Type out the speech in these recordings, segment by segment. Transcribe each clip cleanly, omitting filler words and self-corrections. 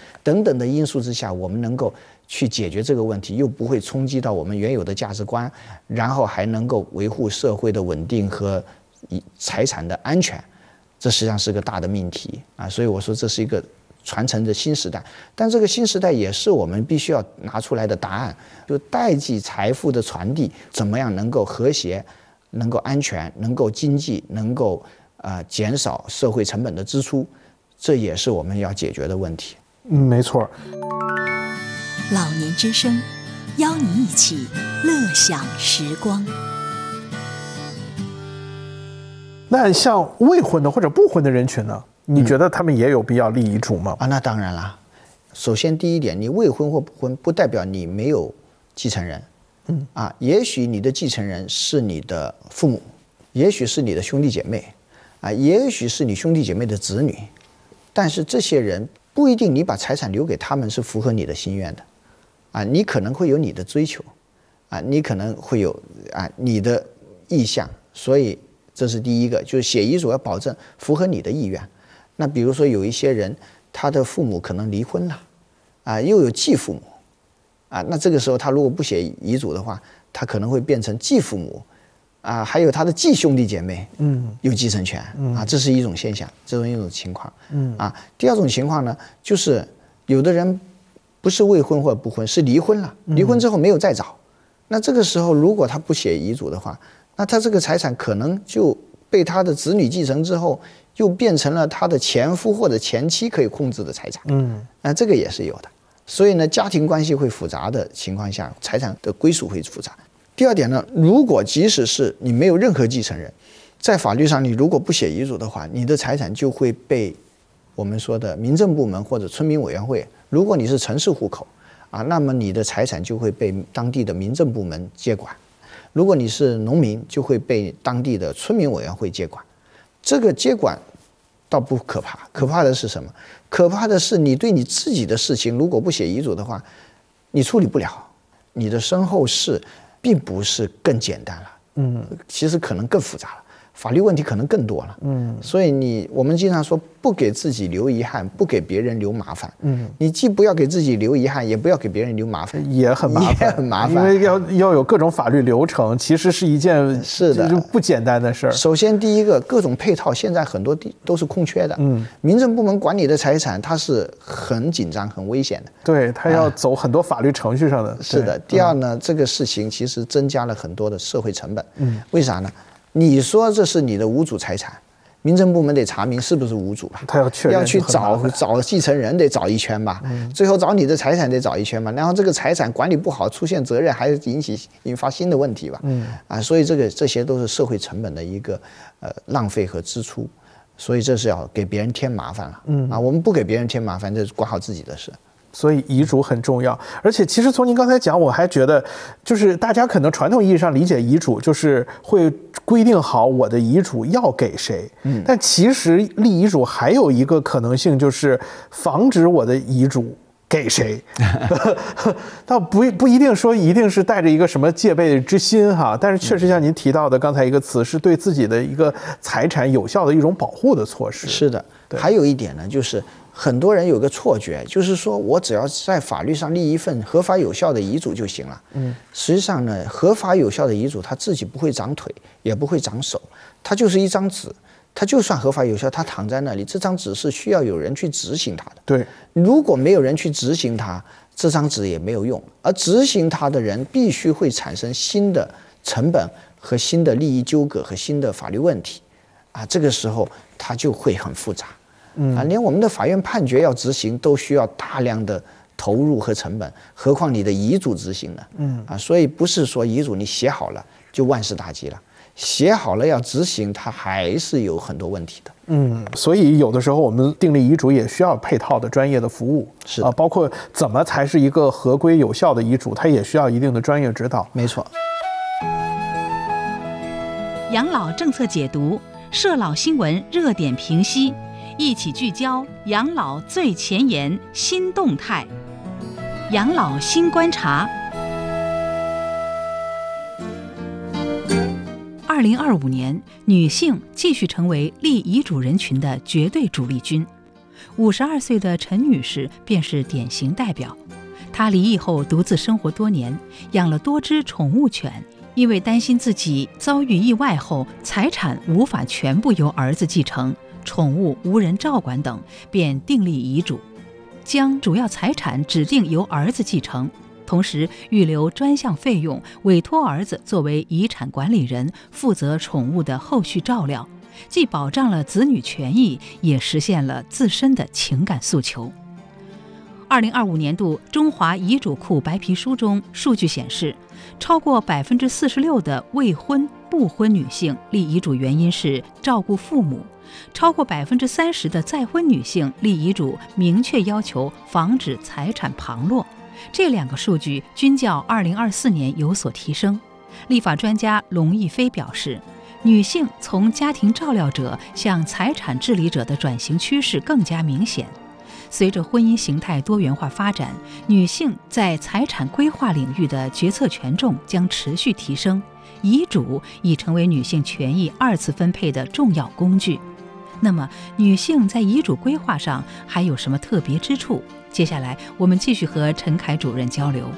等等的因素之下，我们能够去解决这个问题，又不会冲击到我们原有的价值观，然后还能够维护社会的稳定和财产的安全，这实际上是个大的命题啊。所以我说这是一个传承的新时代，但这个新时代也是我们必须要拿出来的答案，就代际财富的传递怎么样能够和谐，能够安全，能够经济，能够减少社会成本的支出，这也是我们要解决的问题。 没错。 老年之声，邀您一起乐享时光。 那像未婚的或者不婚的人群呢？你觉得他们也有必要立遗嘱吗？ 那当然了。首先第一点，你未婚或不婚，不代表你没有继承人。也许你的继承人是你的父母，也许是你的兄弟姐妹，也许是你兄弟姐妹的子女，但是这些人不一定你把财产留给他们是符合你的心愿的。你可能会有你的追求，你可能会有你的意向，所以这是第一个，就是写遗嘱要保证符合你的意愿。那比如说有一些人，他的父母可能离婚了，又有继父母，那这个时候他如果不写遗嘱的话，他可能会变成继父母，还有他的继兄弟姐妹，有继承权，这是一种现象，这是一种情况，第二种情况呢，就是有的人不是未婚或不婚，是离婚了，离婚之后没有再找，那这个时候如果他不写遗嘱的话，那他这个财产可能就被他的子女继承之后，又变成了他的前夫或者前妻可以控制的财产，这个也是有的。所以呢，家庭关系会复杂的情况下，财产的归属会复杂。第二点呢，如果即使是你没有任何继承人，在法律上你如果不写遗嘱的话，你的财产就会被我们说的民政部门或者村民委员会，如果你是城市户口那么你的财产就会被当地的民政部门接管，如果你是农民就会被当地的村民委员会接管。这个接管倒不可怕，可怕的是什么？可怕的是你对你自己的事情如果不写遗嘱的话，你处理不了，你的身后事并不是更简单了，其实可能更复杂了，法律问题可能更多了，所以我们经常说不给自己留遗憾，不给别人留麻烦，你既不要给自己留遗憾，也不要给别人留麻烦， 也很麻烦，因为要有各种法律流程，其实是一件不简单的事儿。 首先第一个，各种配套现在很多都是空缺的，民政部门管理的财产它是很紧张很危险的， 对，它要走很多法律程序上的， 是的。第二呢，这个事情其实增加了很多的社会成本，为啥呢？你说这是你的无主财产，民政部门得查明是不是无主吧， 他要确认， 要去找继承人得找一圈吧，最后找你的财产得找一圈吧，然后这个财产管理不好，出现责任还引发新的问题吧，所以这些都是社会成本的一个浪费和支出，所以这是要给别人添麻烦了，我们不给别人添麻烦，这是管好自己的事。 所以遗嘱很重要，而且其实从您刚才讲，我还觉得，就是大家可能传统意义上理解遗嘱，就是会规定好我的遗嘱要给谁，但其实立遗嘱还有一个可能性，就是防止我的遗嘱给谁，倒不一定说一定是带着一个什么戒备之心哈，但是确实像您提到的刚才一个词，是对自己的一个财产有效的一种保护的措施。 是的，还有一点呢，就是很多人有个错觉，就是说我只要在法律上立一份合法有效的遗嘱就行了。实际上呢，合法有效的遗嘱它自己不会长腿，也不会长手，它就是一张纸。它就算合法有效，它躺在那里，这张纸是需要有人去执行它的。 对， 如果没有人去执行它，这张纸也没有用。而执行它的人必须会产生新的成本和新的利益纠葛和新的法律问题，这个时候它就会很复杂。连我们的法院判决要执行都需要大量的投入和成本，何况你的遗嘱执行呢？所以不是说遗嘱你写好了就万事大吉了，写好了要执行，它还是有很多问题的。 所以有的时候我们订立遗嘱也需要配套的专业的服务， 是的， 包括怎么才是一个合规有效的遗嘱，它也需要一定的专业指导。 没错。 养老政策解读，社老新闻热点评析，一起聚焦养老最前沿新动态，养老新观察。2025年，女性继续成为立遗嘱人群的绝对主力军。 52岁的陈女士便是典型代表。她离异后独自生活多年，养了多只宠物犬，因为担心自己遭遇意外后财产无法全部由儿子继承，宠物无人照管等，便订立遗嘱，将主要财产指定由儿子继承，同时预留专项费用，委托儿子作为遗产管理人，负责宠物的后续照料，既保障了子女权益，也实现了自身的情感诉求。2025年度中华遗嘱库白皮书中数据显示，超过46%的未婚不婚女性立遗嘱原因是照顾父母，超过30%的再婚女性立遗嘱明确要求防止财产旁落。这2个数据均较2024年有所提升。立法专家龙逸飞表示，女性从家庭照料者向财产治理者的转型趋势更加明显。随着婚姻形态多元化发展，女性在财产规划领域的决策权重将持续提升，遗嘱已成为女性权益2次分配的重要工具。那么，女性在遗嘱规划上还有什么特别之处？接下来，我们继续和陈凯主任交流。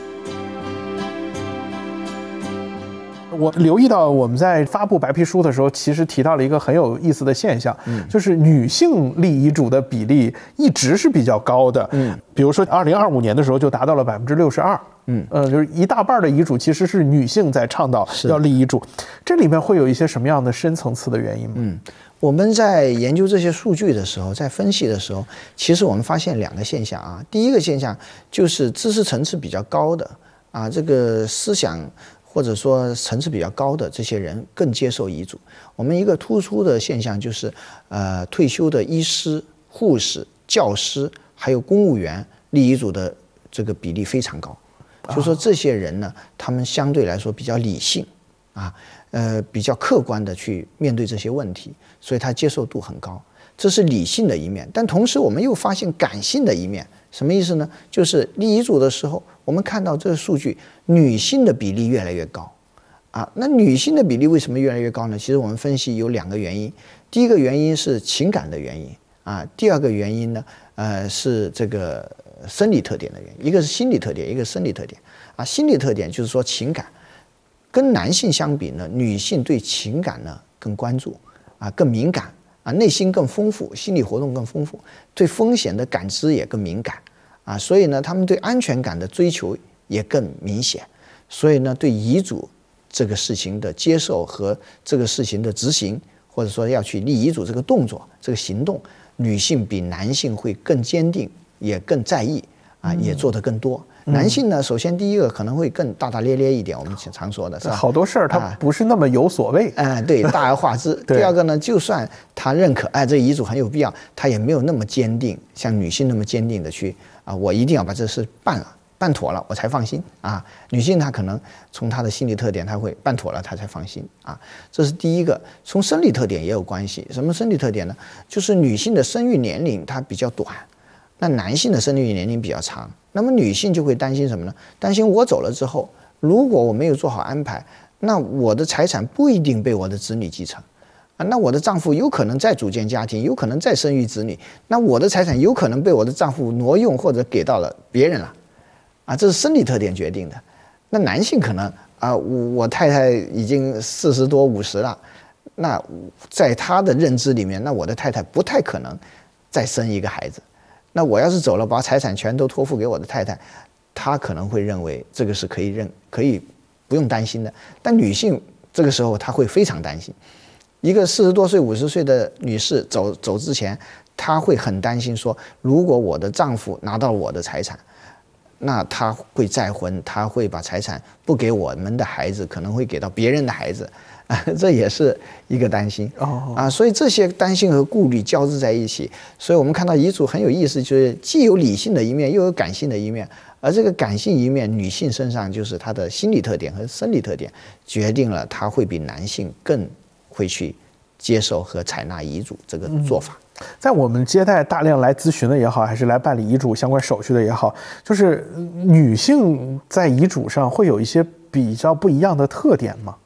我留意到我们在发布白皮书的时候，其实提到了一个很有意思的现象，就是女性立遗嘱的比例一直是比较高的。比如说2025年的时候就达到了62%。就是一大半的遗嘱其实是女性在倡导要立遗嘱，这里面会有一些什么样的深层次的原因吗？ 我们在研究这些数据的时候，在分析的时候，其实我们发现2个现象啊。第一个现象就是知识层次比较高的啊，这个思想或者说层次比较高的这些人更接受遗嘱。我们一个突出的现象就是，退休的医师、护士、教师还有公务员立遗嘱的这个比例非常高。就说这些人呢，他们相对来说比较理性啊，比较客观的去面对这些问题，所以他接受度很高。这是理性的一面，但同时我们又发现感性的一面。什么意思呢？就是立遗嘱的时候，我们看到这个数据，女性的比例越来越高啊。那女性的比例为什么越来越高呢？其实我们分析有2个原因。第一个原因是情感的原因啊，第2个原因呢，是这个生理特点的原因。一个是心理特点，一个是生理特点啊。心理特点就是说情感，跟男性相比呢，女性对情感呢更关注啊，更敏感啊，内心更丰富，心理活动更丰富，对风险的感知也更敏感啊，所以呢，他们对安全感的追求也更明显，所以呢，对遗嘱这个事情的接受和这个事情的执行，或者说要去立遗嘱这个动作、这个行动，女性比男性会更坚定，也更在意啊，也做得更多。男性呢，首先第一个可能会更大大咧咧一点，我们常说的是吧？ 好多事儿他不是那么有所谓， 对，大而化之。第2个呢，就算他认可，这遗嘱很有必要，他也没有那么坚定，像女性那么坚定的去我一定要把这事办妥了，我才放心啊。女性她可能从她的心理特点，她会办妥了，她才放心啊。这是第一个。从生理特点也有关系。什么生理特点呢？就是女性的生育年龄它比较短，那男性的生育年龄比较长。那么女性就会担心什么呢？担心我走了之后，如果我没有做好安排，那我的财产不一定被我的子女继承啊。那我的丈夫有可能再组建家庭，有可能再生育子女，那我的财产有可能被我的丈夫挪用或者给到了别人了啊。这是生理特点决定的。那男性可能我太太已经40多50了，那在他的认知里面，那我的太太不太可能再生一个孩子。那我要是走了，把财产全都托付给我的太太，她可能会认为这个是可以不用担心的。但女性这个时候她会非常担心。一个40多岁、50岁的女士走之前，她会很担心说，如果我的丈夫拿到我的财产，那他会再婚，他会把财产不给我们的孩子，可能会给到别人的孩子。这也是一个担心所以这些担心和顾虑交织在一起，所以我们看到遗嘱很有意思，就是既有理性的一面，又有感性的一面，而这个感性一面，女性身上就是她的心理特点和生理特点，决定了她会比男性更会去接受和采纳遗嘱这个做法。 在我们接待大量来咨询的也好，还是来办理遗嘱相关手续的也好，就是女性在遗嘱上会有一些比较不一样的特点吗？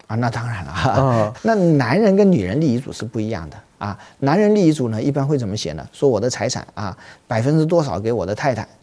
啊，那当然了哈。那男人跟女人立遗嘱是不一样的啊。男人立遗嘱呢，一般会怎么写呢？说我的财产啊，多少给我的太太，